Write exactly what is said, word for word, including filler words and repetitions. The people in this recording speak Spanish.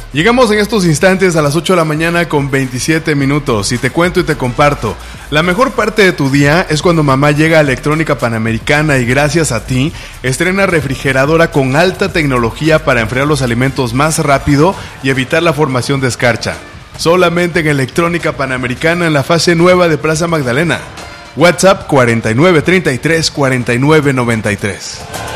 Llegamos en estos instantes a las ocho de la mañana con veintisiete minutos y te cuento y te comparto. La mejor parte de tu día es cuando mamá llega a Electrónica Panamericana y gracias a ti estrena refrigeradora con alta tecnología para enfriar los alimentos más rápido y evitar la formación de escarcha. Solamente en Electrónica Panamericana en la fase nueva de Plaza Magdalena. WhatsApp cuarenta y nueve treinta y tres cuarenta y nueve noventa y tres.